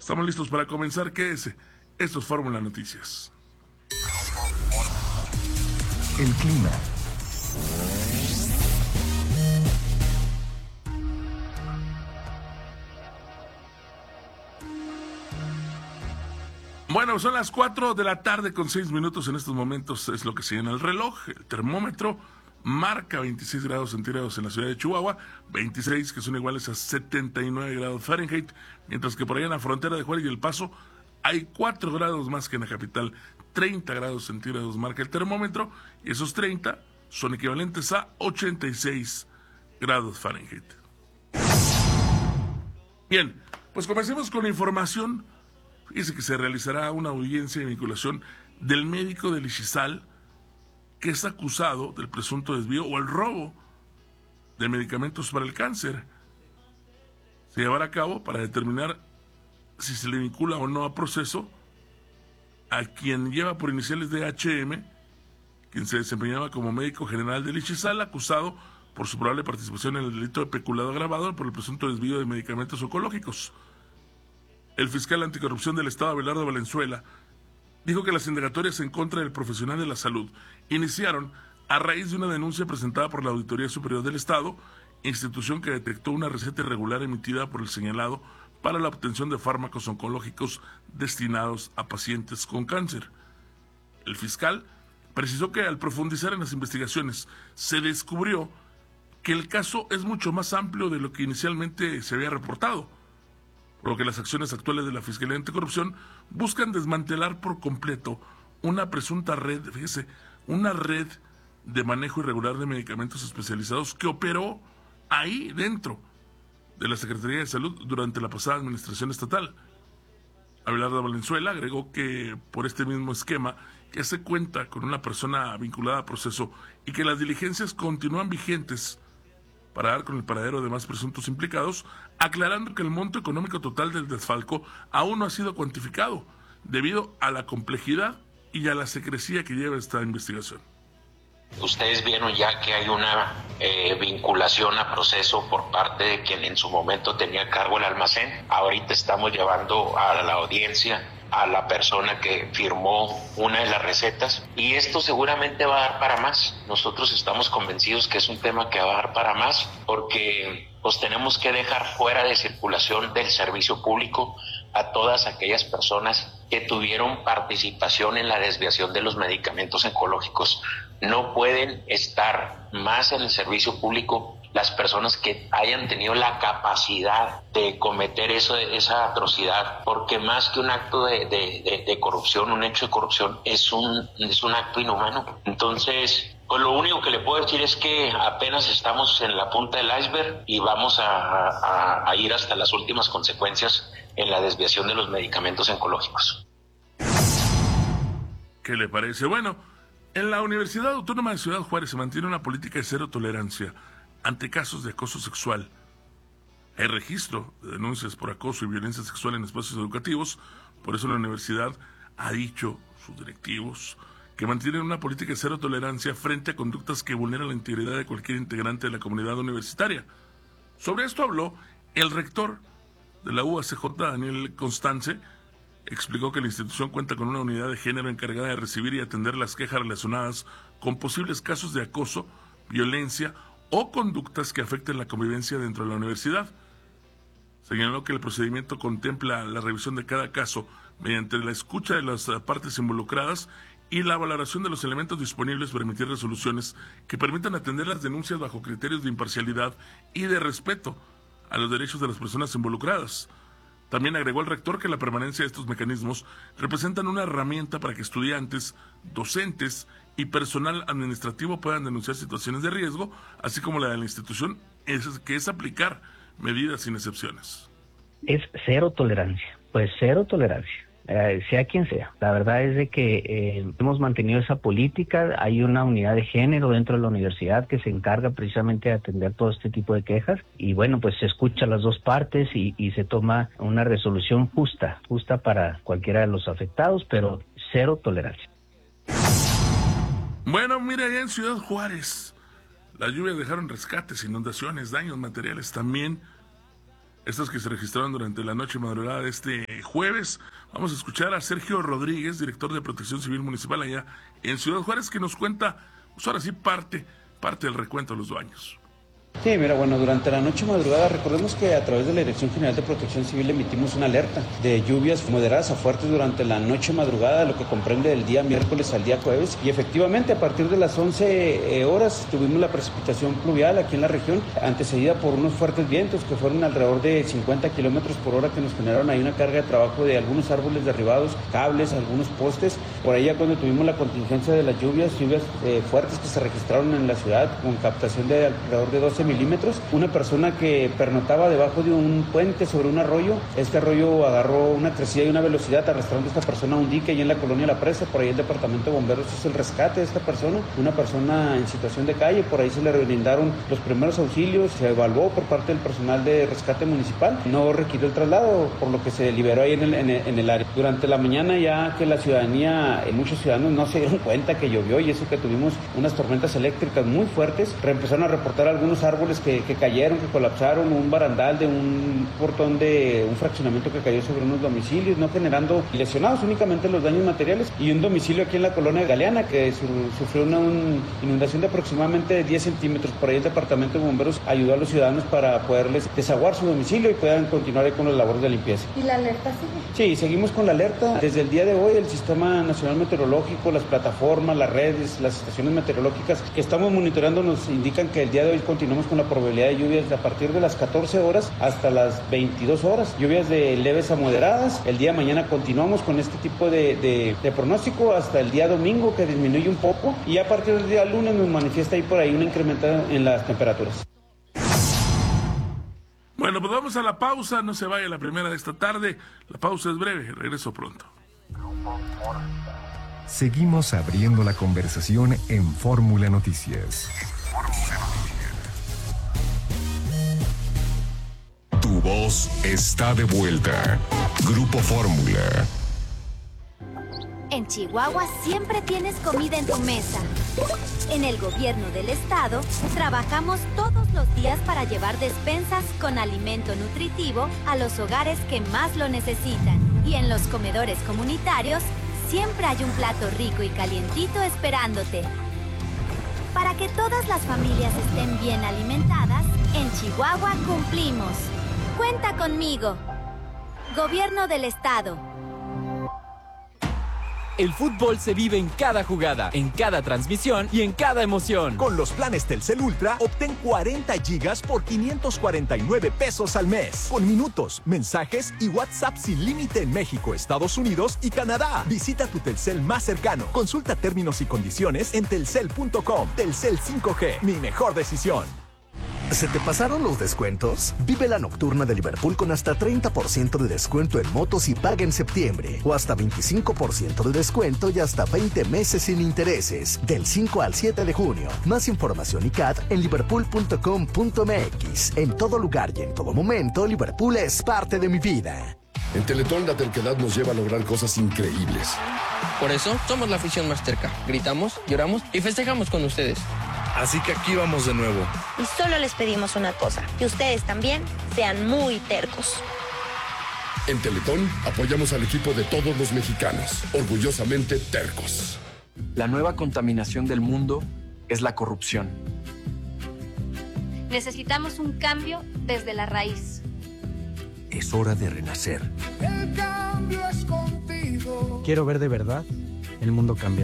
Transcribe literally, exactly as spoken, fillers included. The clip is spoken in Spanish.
Estamos listos para comenzar. Quédese. Esto es Fórmula Noticias. El clima. Bueno, son las cuatro de la tarde con seis minutos en estos momentos, es lo que señala el reloj. El termómetro marca veintiséis grados centígrados en la ciudad de Chihuahua, veintiséis que son iguales a setenta y nueve grados Fahrenheit, mientras que por allá en la frontera de Juárez y El Paso hay cuatro grados más que en la capital, treinta grados centígrados marca el termómetro, y esos treinta son equivalentes a ochenta y seis grados Fahrenheit. Bien, pues comencemos con la información. Fíjese que se realizará una audiencia de vinculación del médico del Ixizal que es acusado del presunto desvío o el robo de medicamentos para el cáncer. Se llevará a cabo para determinar si se le vincula o no a proceso a quien lleva por iniciales de H M, quien se desempeñaba como médico general del Ixizal, acusado por su probable participación en el delito de peculado agravado por el presunto desvío de medicamentos oncológicos. El fiscal anticorrupción del Estado, Abelardo Valenzuela, dijo que las indagatorias en contra del profesional de la salud iniciaron a raíz de una denuncia presentada por la Auditoría Superior del Estado, institución que detectó una receta irregular emitida por el señalado para la obtención de fármacos oncológicos destinados a pacientes con cáncer. El fiscal precisó que al profundizar en las investigaciones se descubrió que el caso es mucho más amplio de lo que inicialmente se había reportado, por lo que las acciones actuales de la Fiscalía Anticorrupción buscan desmantelar por completo una presunta red, fíjese, una red de manejo irregular de medicamentos especializados que operó ahí dentro de la Secretaría de Salud durante la pasada administración estatal. Abelardo Valenzuela agregó que por este mismo esquema ya se cuenta con una persona vinculada a proceso y que las diligencias continúan vigentes para dar con el paradero de más presuntos implicados, aclarando que el monto económico total del desfalco aún no ha sido cuantificado, debido a la complejidad y a la secrecía que lleva esta investigación. Ustedes vieron ya que hay una eh, vinculación a proceso por parte de quien en su momento tenía a cargo el almacén. Ahorita estamos llevando a la audiencia a la persona que firmó una de las recetas y esto seguramente va a dar para más. Nosotros estamos convencidos que es un tema que va a dar para más porque pues tenemos que dejar fuera de circulación del servicio público a todas aquellas personas que tuvieron participación en la desviación de los medicamentos oncológicos. No pueden estar más en el servicio público las personas que hayan tenido la capacidad de cometer eso, esa atrocidad, porque más que un acto de, de, de, de corrupción, un hecho de corrupción, es un, es un acto inhumano. Entonces, pues lo único que le puedo decir es que apenas estamos en la punta del iceberg y vamos a, a, a ir hasta las últimas consecuencias en la desviación de los medicamentos oncológicos. ¿Qué le parece? Bueno, en la Universidad Autónoma de Ciudad Juárez se mantiene una política de cero tolerancia ante casos de acoso sexual. Hay registro de denuncias por acoso y violencia sexual en espacios educativos, por eso la universidad ha dicho, sus directivos, que mantienen una política de cero tolerancia frente a conductas que vulneran la integridad de cualquier integrante de la comunidad universitaria. Sobre esto habló el rector de la U A C J, Daniel Constance. Explicó que la institución cuenta con una unidad de género encargada de recibir y atender las quejas relacionadas con posibles casos de acoso, violencia o conductas que afecten la convivencia dentro de la universidad. Señaló que el procedimiento contempla la revisión de cada caso mediante la escucha de las partes involucradas y la valoración de los elementos disponibles para emitir resoluciones que permitan atender las denuncias bajo criterios de imparcialidad y de respeto a los derechos de las personas involucradas. También agregó el rector que la permanencia de estos mecanismos representan una herramienta para que estudiantes, docentes y personal administrativo puedan denunciar situaciones de riesgo, así como la de la institución, es, que es aplicar medidas sin excepciones. Es cero tolerancia, pues cero tolerancia, eh, sea quien sea. La verdad es de que eh, hemos mantenido esa política. Hay una unidad de género dentro de la universidad que se encarga precisamente de atender todo este tipo de quejas y bueno, pues se escucha las dos partes y, y se toma una resolución justa, justa para cualquiera de los afectados, pero cero tolerancia. Bueno, mira, allá en Ciudad Juárez, las lluvias dejaron rescates, inundaciones, daños materiales también. Estos que se registraron durante la noche y madrugada de este jueves. jueves. Vamos a escuchar a Sergio Rodríguez, director de Protección Civil Municipal allá en Ciudad Juárez, que nos cuenta, pues ahora sí, parte, parte del recuento de los daños. Sí, mira, bueno, durante la noche madrugada, recordemos que a través de la Dirección General de Protección Civil emitimos una alerta de lluvias moderadas a fuertes durante la noche madrugada, lo que comprende del día miércoles al día jueves, y efectivamente a partir de las once horas tuvimos la precipitación pluvial aquí en la región, antecedida por unos fuertes vientos que fueron alrededor de cincuenta kilómetros por hora, que nos generaron ahí una carga de trabajo de algunos árboles derribados, cables, algunos postes. Por ahí ya cuando tuvimos la contingencia de las lluvias, lluvias eh, fuertes que se registraron en la ciudad, con captación de alrededor de doce milímetros, una persona que pernotaba debajo de un puente sobre un arroyo, este arroyo agarró una crecida y una velocidad arrastrando a esta persona a un dique y en la colonia La Presa. Por ahí el departamento de bomberos hizo el rescate de esta persona, una persona en situación de calle. Por ahí se le brindaron los primeros auxilios, se evaluó por parte del personal de rescate municipal, no requirió el traslado, por lo que se liberó ahí en el, en el, en el área. Durante la mañana, ya que la ciudadanía, muchos ciudadanos no se dieron cuenta que llovió y eso que tuvimos unas tormentas eléctricas muy fuertes, empezaron a reportar algunos árboles Que, que cayeron, que colapsaron, un barandal de un portón de un fraccionamiento que cayó sobre unos domicilios, no generando lesionados, únicamente los daños materiales, y un domicilio aquí en la colonia Galeana que su, sufrió una un, inundación de aproximadamente diez centímetros. Por ahí el departamento de bomberos ayudó a los ciudadanos para poderles desaguar su domicilio y puedan continuar con las labores de limpieza. ¿Y la alerta sigue? Sí, seguimos con la alerta. Desde el día de hoy el Sistema Nacional Meteorológico, las plataformas, las redes, las estaciones meteorológicas que estamos monitoreando nos indican que el día de hoy continuamos con la probabilidad de lluvias a partir de las catorce horas hasta las veintidós horas, lluvias de leves a moderadas. El día de mañana continuamos con este tipo de, de, de pronóstico hasta el día domingo, que disminuye un poco, y a partir del día lunes nos manifiesta ahí por ahí una incrementada en las temperaturas. Bueno, pues vamos a la pausa, no se vaya la primera de esta tarde, la pausa es breve, regreso pronto. Seguimos abriendo la conversación en Fórmula Noticias. Tu voz está de vuelta. Grupo Fórmula. En Chihuahua siempre tienes comida en tu mesa. En el gobierno del estado, trabajamos todos los días para llevar despensas con alimento nutritivo a los hogares que más lo necesitan. Y en los comedores comunitarios, siempre hay un plato rico y calientito esperándote. Para que todas las familias estén bien alimentadas, en Chihuahua cumplimos. Cuenta conmigo. Gobierno del estado. El fútbol se vive en cada jugada, en cada transmisión y en cada emoción. Con los planes Telcel Ultra, obtén cuarenta gigas por quinientos cuarenta y nueve pesos al mes. Con minutos, mensajes y WhatsApp sin límite en México, Estados Unidos y Canadá. Visita tu Telcel más cercano. Consulta términos y condiciones en telcel punto com. Telcel cinco G, mi mejor decisión. ¿Se te pasaron los descuentos? Vive la nocturna de Liverpool con hasta treinta por ciento de descuento en motos y paga en septiembre. O hasta veinticinco por ciento de descuento y hasta veinte meses sin intereses. Del cinco al siete de junio. Más información y C A T en liverpool punto com punto m x. En todo lugar y en todo momento, Liverpool es parte de mi vida. En Teletón la terquedad nos lleva a lograr cosas increíbles. Por eso somos la afición más terca. Gritamos, lloramos y festejamos con ustedes. Así que aquí vamos de nuevo. Y solo les pedimos una cosa, que ustedes también sean muy tercos. En Teletón apoyamos al equipo de todos los mexicanos, orgullosamente tercos. La nueva contaminación del mundo es la corrupción. Necesitamos un cambio desde la raíz. Es hora de renacer. El cambio es contigo. Quiero ver de verdad el mundo cambiar.